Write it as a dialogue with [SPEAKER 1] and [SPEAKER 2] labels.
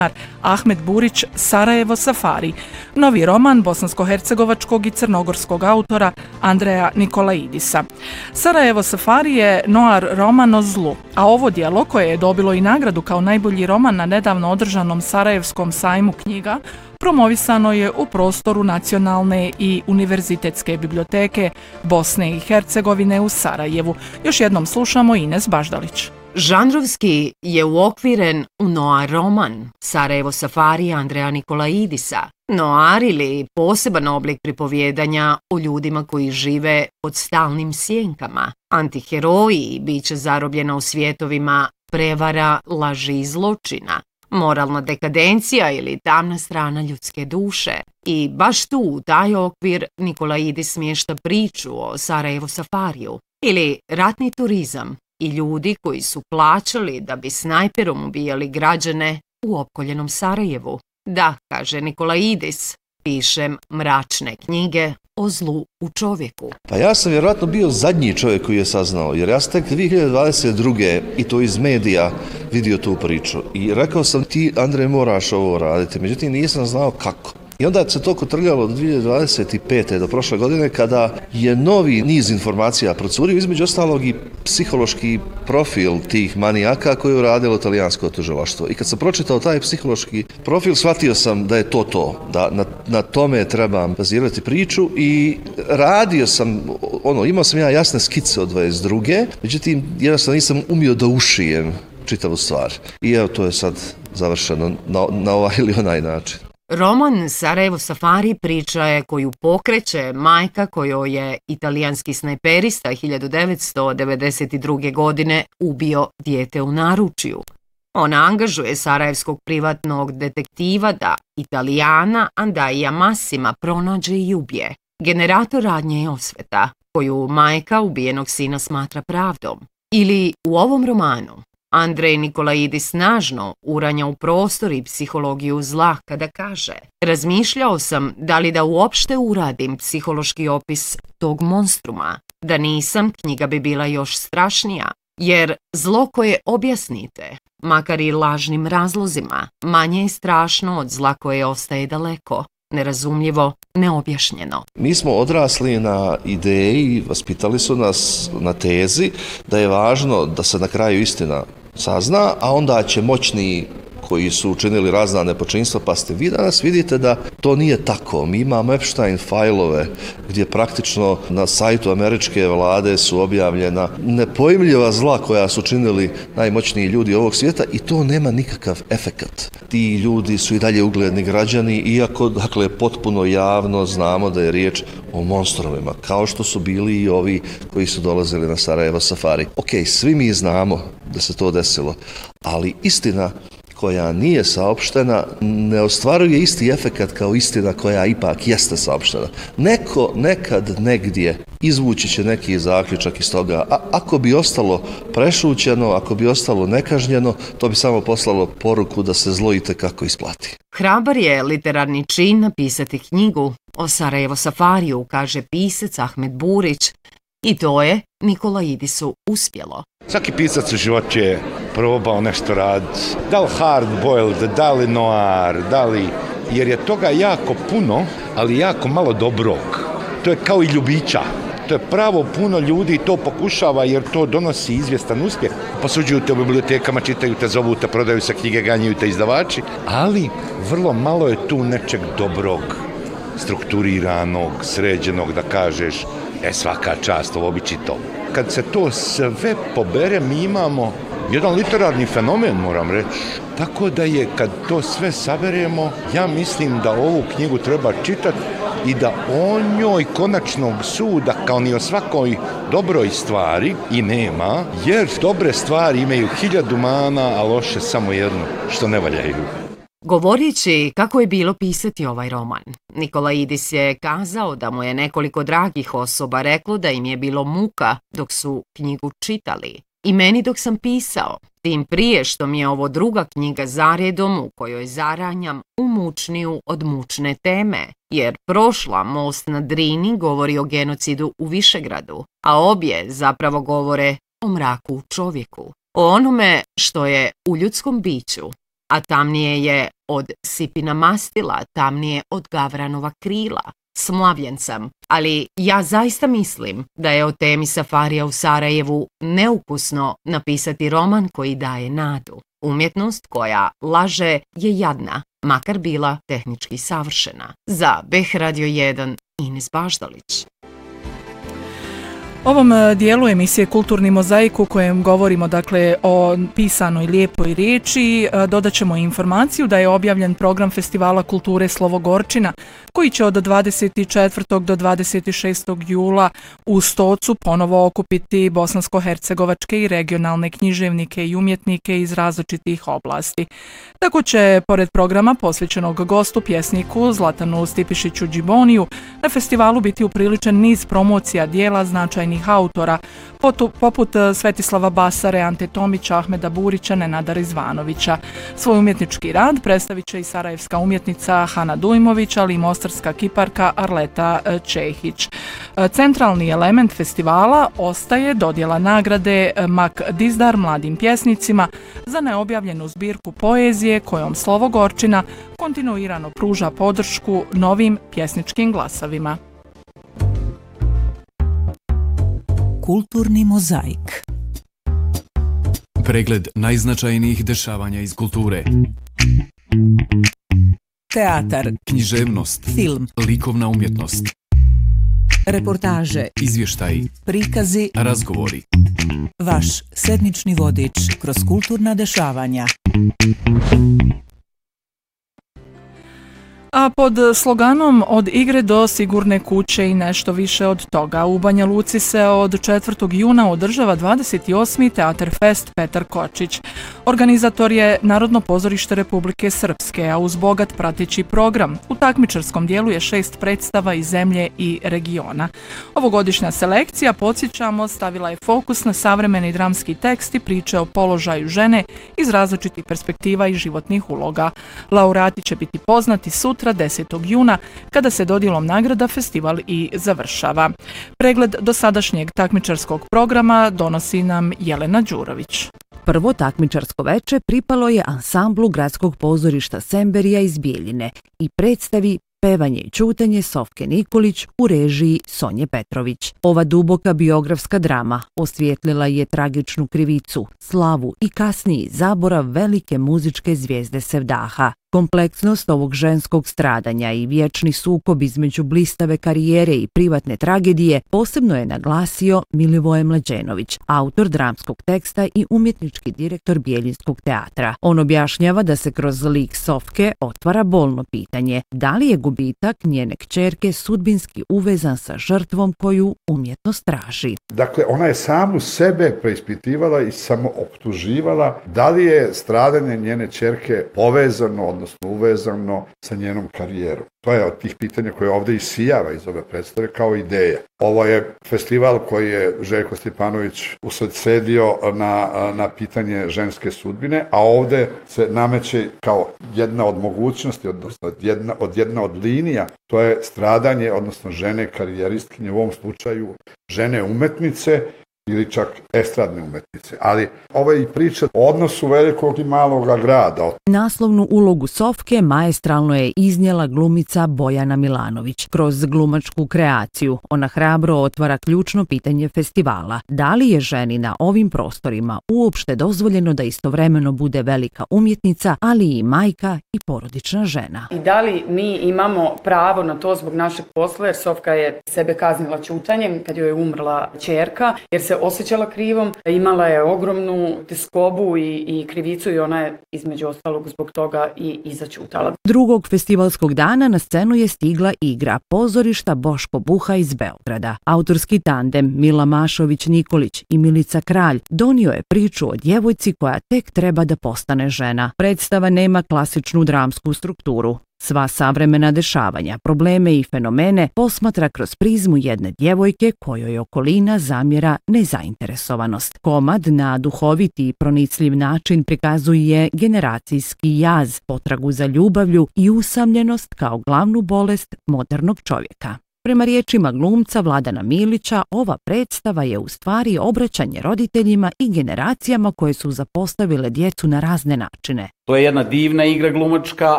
[SPEAKER 1] Ahmed Burić, Sarajevo Safari, novi roman bosansko-hercegovačkog i crnogorskog autora Andreja Nikolaidisa. Sarajevo Safari je noir roman o zlu, a ovo djelo, koje je dobilo i nagradu kao najbolji roman na nedavno održanom Sarajevskom sajmu knjiga, promovisano je u prostoru Nacionalne i univerzitetske biblioteke Bosne i Hercegovine u Sarajevu. Još jednom slušamo Ines Baždalić.
[SPEAKER 2] Žanrovski je uokviren u noir roman Sarajevo Safari Andreja Nikolaidisa. Noir ili poseban oblik pripovjedanja o ljudima koji žive pod stalnim sjenkama, antiheroji i biće zarobljena u svijetovima prevara, laži i zločina, moralna dekadencija ili tamna strana ljudske duše. I baš tu, u taj okvir, Nikolaidis smješta priču o Sarajevo Safariju ili ratni turizam i ljudi koji su plaćali da bi snajperom ubijali građane u opkoljenom Sarajevu. Da, kaže Nikolaidis, pišem mračne knjige o zlu u čovjeku.
[SPEAKER 3] Pa ja sam vjerojatno bio zadnji čovjek koji je saznao, jer ja sam tek 2022. i to iz medija vidio tu priču. I rekao sam, ti, Andrej, moraš ovo raditi, međutim nisam znao kako. I onda se to kotrljalo do 2025. do prošle godine, kada je novi niz informacija procurio, između ostalog i psihološki profil tih manijaka koje je uradilo talijansko tužilaštvo. I kad sam pročitao taj psihološki profil, shvatio sam da je to, da na tome trebam bazirati priču i radio sam, imao sam ja jasne skice od 22. Međutim, jednostavno nisam umio da ušijem čitavu stvar. I evo, to je sad završeno na ovaj ili onaj način.
[SPEAKER 2] Roman Sarajevo Safari priča je koju pokreće majka kojoj je italijanski snajperista 1992. godine ubio dijete u naručju. Ona angažuje sarajevskog privatnog detektiva da Italijana Andaija Massima pronađe i ubije. Generator radnje je osveta, koju majka ubijenog sina smatra pravdom. Ili u ovom romanu Andrej Nikolaidis snažno uranja u prostor i psihologiju zla kada kaže: razmišljao sam da li da uopšte uradim psihološki opis tog monstruma. Da nisam, knjiga bi bila još strašnija, jer zlo koje objasnite, makar i lažnim razlozima, manje je strašno od zla koje ostaje daleko, nerazumljivo, neobjašnjeno.
[SPEAKER 3] Mi smo odrasli na ideji, vaspitali su nas na tezi da je važno da se na kraju istina sazna, a onda će moćni koji su učinili razna nepočinstva, pa ste vi danas vidite da to nije tako. Mi imamo Epstein fajlove gdje praktično na sajtu američke vlade su objavljena nepojmljiva zla koja su činili najmoćniji ljudi ovog svijeta i to nema nikakav efekat. Ti ljudi su i dalje ugledni građani, iako, dakle, potpuno javno znamo da je riječ o monstrumima, kao što su bili i ovi koji su dolazili na Sarajevo Safari. Ok, svi mi znamo da se to desilo, ali istina koja nije saopštena ne ostvaruje isti efekat kao istina koja ipak jeste saopštena. Neko nekad negdje izvući će neki zaključak iz toga, a ako bi ostalo prešućeno, ako bi ostalo nekažnjeno, to bi samo poslalo poruku da se zlo itekako isplati.
[SPEAKER 2] Hrabar je literarni čin napisati knjigu o Sarajevo Safariju, kaže pisac Ahmed Burić, i to je Nikolaidisu uspjelo.
[SPEAKER 4] Svaki pisac u životu je probao nešto raditi, da li hard-boiled, da li noir, jer je toga jako puno, ali jako malo dobrog. To je kao i ljubića. To je pravo puno ljudi to pokušava jer to donosi izvjestan uspjeh. Posuđuju te u bibliotekama, čitaju te, zovu te, prodaju se knjige, ganjaju te izdavači, ali vrlo malo je tu nečeg dobrog, strukturiranog, sređenog, da kažeš, svaka čast, ovo bi čitao. Kad se to sve pobere, mi imamo jedan literarni fenomen, moram reći. Tako da je, kad to sve saberemo, ja mislim da ovu knjigu treba čitati i da o njoj konačnog suda, kao ni o svakoj dobroj stvari, i nema, jer dobre stvari imaju 1000 mana, a loše samo jedno, što ne valjaju.
[SPEAKER 2] Govoreći kako je bilo pisati ovaj roman, Nikolaidis je kazao da mu je nekoliko dragih osoba reklo da im je bilo muka dok su knjigu čitali. I meni dok sam pisao, tim prije što mi je ovo druga knjiga zaredom u kojoj zaranjam u mučniju od mučne teme, jer prošla Most na Drini govori o genocidu u Višegradu, a obje zapravo govore o mraku u čovjeku, o onome što je u ljudskom biću, a tamnije je od Sipina mastila, tamnije od Gavranova krila. Smlavljen sam, ali ja zaista mislim da je o temi safarija u Sarajevu neukusno napisati roman koji daje nadu. Umjetnost koja laže je jadna, makar bila tehnički savršena. Za BH Radio 1, Ines Baždalić.
[SPEAKER 1] Ovom dijelu emisije Kulturni mozaik u kojem govorimo dakle o pisanoj lijepoj riječi dodat ćemo informaciju da je objavljen program Festivala kulture Slovogorčina koji će od 24. do 26. jula u Stocu ponovo okupiti bosansko-hercegovačke i regionalne književnike i umjetnike iz različitih oblasti. Tako će, pored programa posvećenog gostu pjesniku Zlatanu Stipišiću Džiboniju, na festivalu biti upriličen niz promocija dijela značajnih autora, poput Svetislava Basare, Ante Tomića, Ahmeda Burića, Nenada Rizvanovića. Svoj umjetnički rad predstavit će i sarajevska umjetnica Hana Dujmović, ali i mostarska kiparka Arleta Čehić. Centralni element festivala ostaje dodjela nagrade Mak Dizdar mladim pjesnicima za neobjavljenu zbirku poezije kojom Slovogorčina kontinuirano pruža podršku novim pjesničkim glasovima.
[SPEAKER 5] Kulturni mozaik.
[SPEAKER 6] Pregled najznačajnijih dešavanja iz kulture.
[SPEAKER 5] Teatar,
[SPEAKER 6] književnost,
[SPEAKER 5] film,
[SPEAKER 6] likovna umjetnost,
[SPEAKER 5] reportaže,
[SPEAKER 6] izvještaji,
[SPEAKER 5] prikazi,
[SPEAKER 6] razgovori.
[SPEAKER 5] Vaš sedmični vodič kroz kulturna dešavanja.
[SPEAKER 1] A pod sloganom Od igre do sigurne kuće i nešto više od toga, u Banja Luci se od 4. juna održava 28. Teatar Fest Petar Kočić. Organizator je Narodno pozorište Republike Srpske, a uz bogat prateći program u takmičarskom dijelu je 6 predstava iz zemlje i regiona. Ovogodišnja selekcija, podsjećamo, stavila je fokus na savremeni dramski tekst i priče o položaju žene iz različitih perspektiva i životnih uloga. Laureati će biti poznati sutra 10. juna kada se dodjelom nagrada festival i završava. Pregled dosadašnjeg takmičarskog programa donosi nam Jelena Đurović.
[SPEAKER 7] Prvo takmičarsko veče pripalo je ansamblu Gradskog pozorišta Semberija iz Bijeljine i predstavi Pevanje i ćutanje Sofke Nikolić u režiji Sonje Petrović. Ova duboka biografska drama osvijetlila je tragičnu krivicu, slavu i kasniji zaborav velike muzičke zvijezde Sevdaha. Kompleksnost ovog ženskog stradanja i vječni sukob između blistave karijere i privatne tragedije posebno je naglasio Milivoje Mlađenović, autor dramskog teksta i umjetnički direktor Bijeljinskog teatra. On objašnjava da se kroz lik Sofke otvara bolno pitanje da li je gubitak njene kćerke sudbinski uvezan sa žrtvom koju umjetnost traži.
[SPEAKER 8] Dakle, ona je samu sebe preispitivala i samo optuživala da li je stradanje njene kćerke povezano, odnosno uvezano sa njenom karijerom. To je od tih pitanja koje ovdje isijava iz ove predstave kao ideja. Ovo je festival koji je Željko Stjepanović usredsredio na pitanje ženske sudbine, a ovdje se nameće kao jedna od mogućnosti, odnosno jedna od linija, to je stradanje, odnosno žene karijeristkinje, u ovom slučaju žene umetnice, ili čak estradne umetnice. Ali ovo je i priča o odnosu velikog i malog grada.
[SPEAKER 7] Naslovnu ulogu Sofke maestralno je iznijela glumica Bojana Milanović. Kroz glumačku kreaciju ona hrabro otvara ključno pitanje festivala. Da li je ženi na ovim prostorima uopšte dozvoljeno da istovremeno bude velika umjetnica, ali i majka i porodična žena?
[SPEAKER 9] I da li mi imamo pravo na to zbog našeg posla, jer Sofka je sebe kaznila ćutanjem kad joj je umrla ćerka, jer se osjećala krivom, imala je ogromnu tjeskobu i krivicu i ona je između ostalog zbog toga i začutala.
[SPEAKER 7] Drugog festivalskog dana na scenu je stigla igra pozorišta Boško Buha iz Beograda. Autorski tandem Mila Mašović-Nikolić i Milica Kralj donio je priču o djevojci koja tek treba da postane žena. Predstava nema klasičnu dramsku strukturu. Sva savremena dešavanja, probleme i fenomene posmatra kroz prizmu jedne djevojke kojoj okolina zamjera nezainteresovanost. Komad na duhoviti i pronicljiv način prikazuje generacijski jaz, potragu za ljubavlju i usamljenost kao glavnu bolest modernog čovjeka. Prema riječima glumca Vladana Milića, ova predstava je u stvari obraćanje roditeljima i generacijama koje su zapostavile djecu na razne načine.
[SPEAKER 10] To je jedna divna igra glumačka,